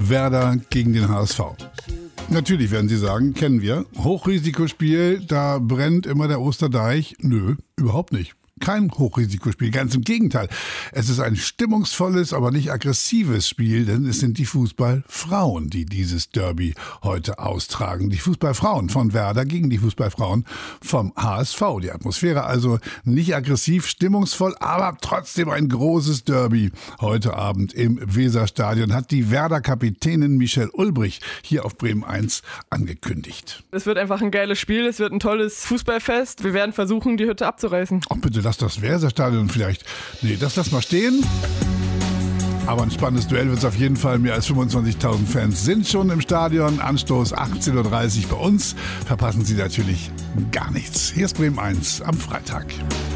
Werder gegen den HSV. Natürlich werden Sie sagen, kennen wir. Hochrisikospiel, da brennt immer der Osterdeich. Nö, überhaupt nicht. Kein Hochrisikospiel, ganz im Gegenteil. Es ist ein stimmungsvolles, aber nicht aggressives Spiel, denn es sind die Fußballfrauen, die dieses Derby heute austragen. Die Fußballfrauen von Werder gegen die Fußballfrauen vom HSV. Die Atmosphäre also nicht aggressiv, stimmungsvoll, aber trotzdem ein großes Derby. Heute Abend im Weserstadion hat die Werder-Kapitänin Michelle Ulbrich hier auf Bremen 1 angekündigt. Es wird einfach ein geiles Spiel, es wird ein tolles Fußballfest. Wir werden versuchen, die Hütte abzureißen. Oh, bitte lass das Weserstadion vielleicht. Nee, lass mal stehen. Aber ein spannendes Duell wird es auf jeden Fall. Mehr als 25.000 Fans sind schon im Stadion. Anstoß 18.30 Uhr bei uns. Verpassen Sie natürlich gar nichts. Hier ist Bremen 1 am Freitag.